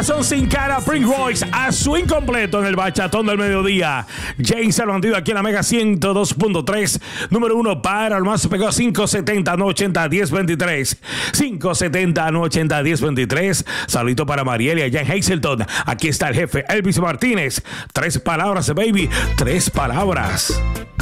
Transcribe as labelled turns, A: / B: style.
A: Corazón sin cara, Prince Royce, a su incompleto en el bachatón del mediodía. James el bandido aquí en la Mega 102.3. Número 1 para el más pegado, 570 no 80 10 23. 570 no 80 10 23. Saludito para Mariel y allá en Hazleton. Aquí está el jefe Elvis Martínez. 3 palabras, baby. 3 palabras.